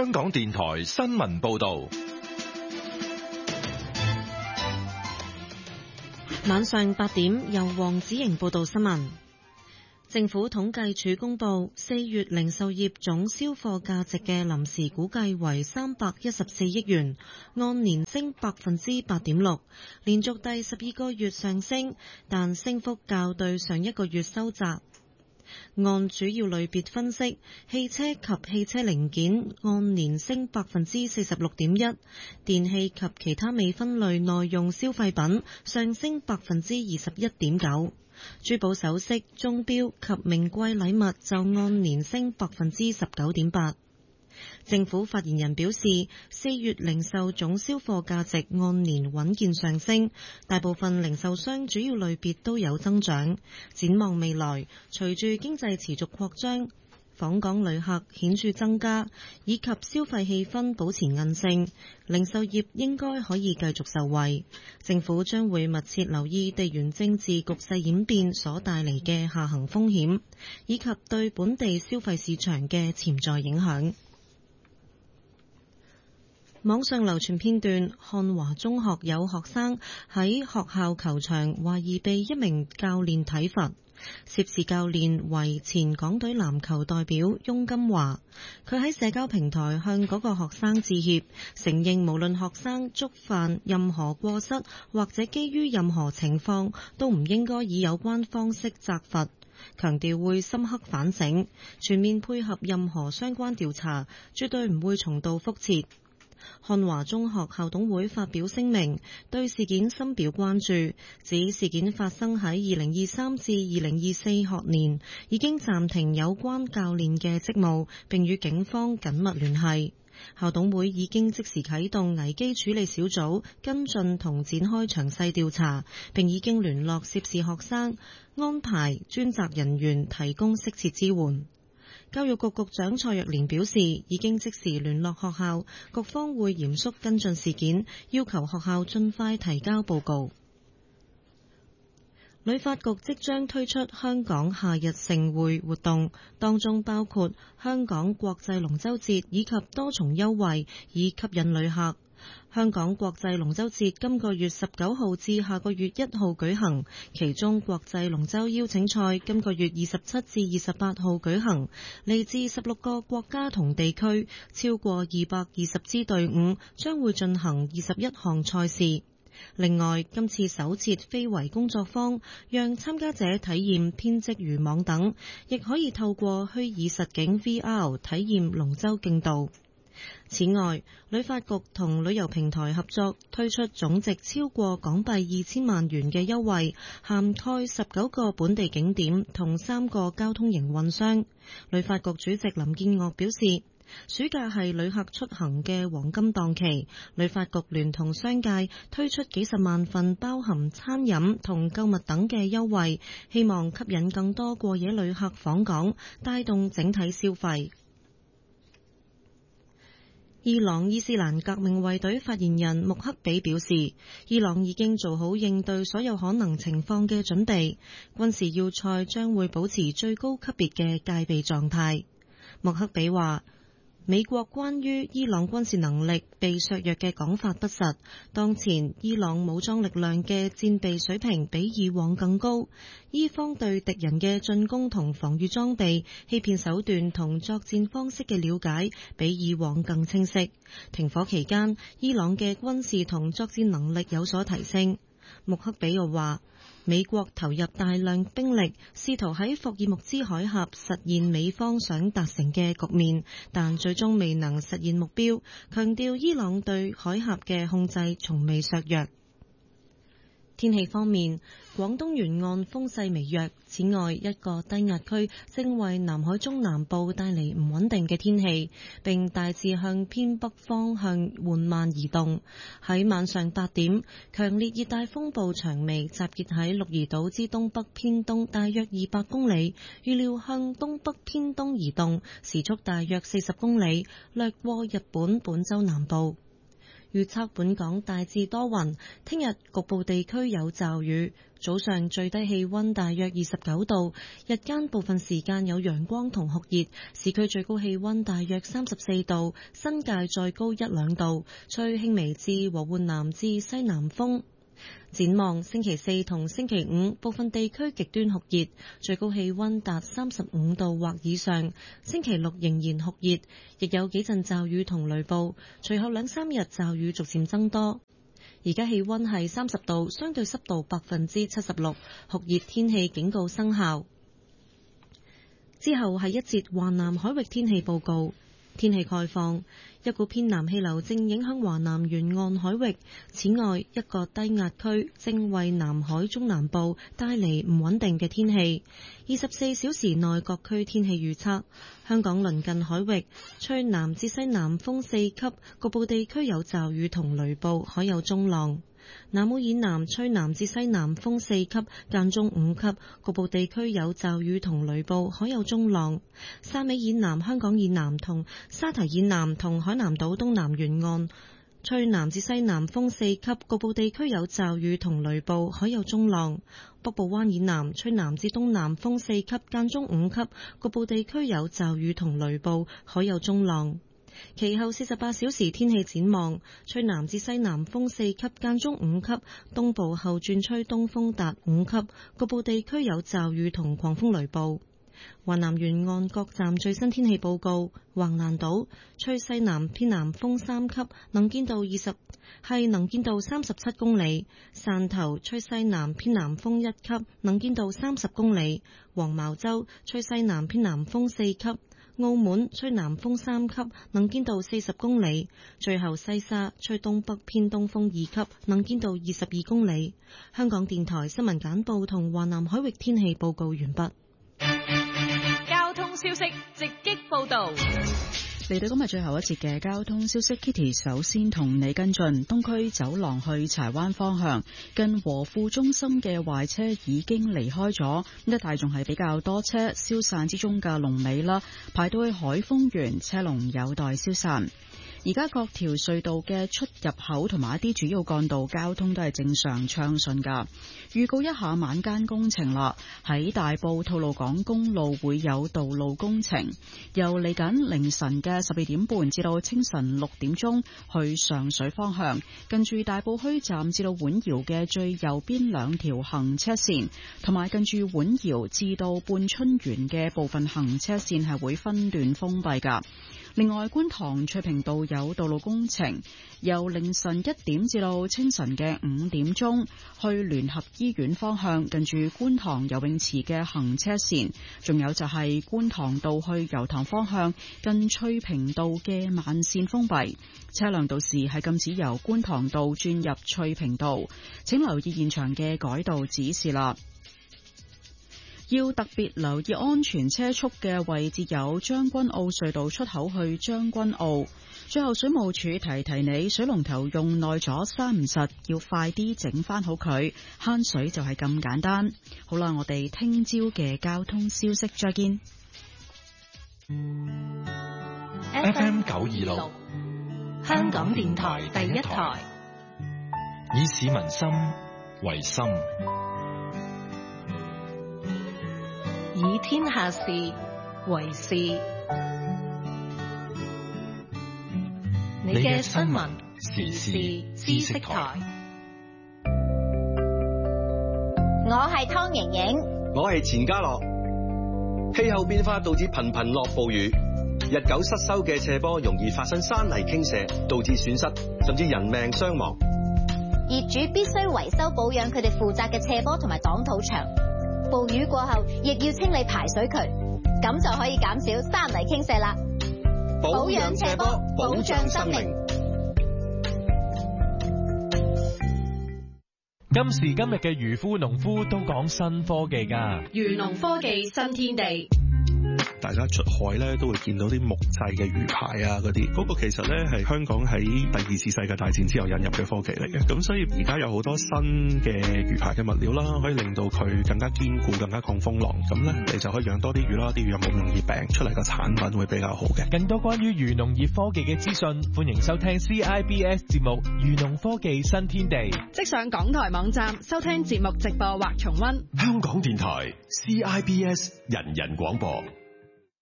香港電台新聞報道。 晚上8點，由黃子瑩報道新聞。政府統計處公布4月零售業總銷貨價值嘅臨時估計為314億元，按年升8.6%，連續第12個月上升，但升幅較對上一個月收窄。按主要類別分析，汽車及汽車零件按年升46.1%，電器及其他未分類耐用消費品上升21.9%，珠寶首飾、鐘錶及名貴禮物就按年升19.8%。政府發言人表示，4月零售總銷貨價值按年穩健上升，大部分零售商主要類別都有增長。展望未來，隨住經濟持續擴張，訪港旅客顯著增加，以及消費氣氛保持韌性，零售業應該可以繼續受惠。政府將會密切留意地緣政治局勢演變所帶嚟嘅下行風險，以及對本地消費市場嘅潛在影響。網上流傳片段，漢華中學有學生喺學校球場懷疑被一名教練體罰，涉事教練為前港隊籃球代表翁金華。佢喺社交平台向嗰個學生致歉，承認無論學生觸犯任何過失或者基於任何情況，都唔應該以有關方式責罰，強調會深刻反省，全面配合任何相關調查，絕對唔會重蹈覆轍。漢華中學校董會發表聲明，對事件深表關注，指事件發生喺2023至2024學年，已經暫停有關教練嘅職務，並與警方緊密聯繫。校董會已經即時啟動危機處理小組跟進同展開詳細調查，並已經聯絡涉事學生，安排專責人員提供適切支援。教育局局長蔡若蓮表示，已經即時聯絡學校，局方會嚴肅跟進事件，要求學校盡快提交報告。旅發局即將推出香港夏日盛會活動，當中包括香港國際龍舟節以及多重優惠，以吸引旅客。香港國際龍舟節今個月19號至下個月1號舉行，其中國際龍舟邀請賽今個月27至28號舉行，嚟自16個國家同地區，超過220支隊伍將會進行21項賽事。另外，今次首設非遺工作坊，讓參加者體驗編織漁網等，亦可以透過虛擬實境 VR 體驗龍舟競渡。此外，旅發局同旅遊平台合作推出總值超過港幣2000萬元嘅優惠，涵蓋19個本地景點同3個交通營運商。旅發局主席林建岳表示，暑假係旅客出行嘅黃金檔期，旅發局聯同商界推出幾十萬份包含餐飲同購物等嘅優惠，希望吸引更多過夜旅客訪港，帶動整體消費。伊朗伊斯蘭革命衛隊發言人穆克比表示，伊朗已經做好應對所有可能情況嘅準備，軍事要塞將會保持最高級別嘅戒備狀態。穆克比話，美國關於伊朗軍事能力被削弱嘅講法不實，當前伊朗武裝力量嘅戰備水平比以往更高，伊方對敵人嘅進攻同防禦裝備、欺騙手段同作戰方式嘅了解比以往更清晰。停火期間，伊朗嘅軍事同作戰能力有所提升。穆克比又話，美國投入大量兵力，試圖喺霍爾木茲海峽實現美方想達成嘅局面，但最終未能實現目標，強調伊朗對海峽嘅控制從未削弱。天氣方面，廣東沿岸風勢微弱，此外一個低壓區正為南海中南部帶嚟唔穩定嘅天氣，並大致向偏北方向緩慢移動。喺晚上8點，強烈熱帶風暴長尾集結喺鹿兒島之東北偏東大約200公里，預料向東北偏東移動，時速大約40公里，掠過日本本州南部。 預測本港大致多雲，聽日局部地區有驟雨，早上最低氣溫大約29度，日間部分時間有陽光同酷熱，市區最高氣溫大約34度，新界再高1-2度，吹輕微至和緩南至西南風。展望星期四同星期五，部分地區極端酷熱，最高氣溫達35度或以上。星期六仍然酷熱，亦有幾陣驟雨同雷暴，隨後2-3日驟雨逐漸增多。而家氣溫係30度，相對濕度76%，酷熱天氣警告生效。之後係一節華南海域天氣報告。天氣概況，一股偏南氣流正影響華南沿岸海域，此外一個低壓區正為南海中南部帶嚟唔穩定嘅天氣。24小時內各區天氣預測，香港鄰近海域吹南至西南風4級，局部地區有驟雨同雷暴，海有中浪。南澳以南吹南至西南風4級，間中5級，局部地區有驟雨同雷暴，海有中浪。汕尾以南、香港以南同沙堤以南同海南島東南沿岸吹南至西南風4級，局部地區有驟雨同雷暴，海有中浪。北部灣以南吹南至東南風4級，間中5級，局部地區有驟雨同雷暴，海有中浪。其後48小時天氣展望，吹南至西南風4級，間中5級，東部後轉吹東風達5級，局部地區有驟雨同狂風雷暴。華南沿岸各站最新天氣報告：橫瀾島吹西南偏南風3級，能見度37公里；汕頭吹西南偏南風1級，能見度30公里；黃茅洲吹西南偏南風4級。澳門吹南風3級，能見度40公里；最後西沙吹東北偏東風2級，能見度22公里。香港電台新聞簡報同華南海域天氣報告完畢。 交通消息直擊報道。 嚟到今日最後一節嘅交通消息 ，Kitty 首先同你跟進東區走廊去柴灣方向，近和富中心嘅壞車已經離開咗，一帶仲係比較多車，消散之中嘅龍尾啦，排到去海豐園，車龍有待消散。而家各條隧道嘅出入口同埋一啲主要幹道交通都係正常暢順㗎。預告一下晚間工程啦，喺大埔吐露港公路會有道路工程，由嚟緊凌晨嘅12點半至到清晨6點鐘去上水方向，近住大埔墟站至到碗窯嘅最右邊2條行車線，同埋近住碗窯至到半春園嘅部分行車線係會分段封閉㗎。另外，觀塘翠屏道有道路工程，由凌晨1點至到清晨嘅5點鐘，去聯合醫院方向，近住觀塘游泳池嘅行車線，仲有就係觀塘道去油塘方向，近翠屏道嘅慢線封閉，車輛到時係禁止由觀塘道轉入翠屏道，請留意現場嘅改道指示啦。要特別留意安全車速嘅位置有將軍澳隧道出口去將軍澳。最後水務署提提你，水龍頭用耐咗閂唔實，要快啲整翻好佢，慳水就係咁簡單。好啦，我哋聽朝嘅交通消息再見。 FM 926 香港電台第一台， 以市民心為心， 以天下事為事。你嘅新聞時事知識台。 我係湯盈盈， 我係錢家樂。氣候變化導致頻頻落暴雨，日久失修嘅斜坡容易發生山泥傾瀉，導致損失甚至人命傷亡。 業主必須維修保養佢哋負責嘅斜坡同埋擋土牆。暴雨過後，亦要清理排水渠，咁就可以減少山泥傾瀉啦。保養斜坡，保障生命。 今時今日嘅漁夫農夫都講新科技㗎， 漁農科技新天地。 大家出海咧都會見到啲木製嘅魚排啊嗰啲，嗰個其實咧係香港喺第二次世界大戰之後引入嘅科技嚟嘅。咁所以而家有好多新嘅魚排嘅物料啦，可以令到佢更加堅固、更加抗風浪。咁咧你就可以養多啲魚啦，啲魚又冇咁容易病，出嚟個產品會比較好嘅。 更多關於漁農業科技嘅資訊，歡迎收聽 CIBS 節目《漁農科技新天地》， 即上港台網站收聽節目直播或重溫。 香港電台 CIBS 人人廣播。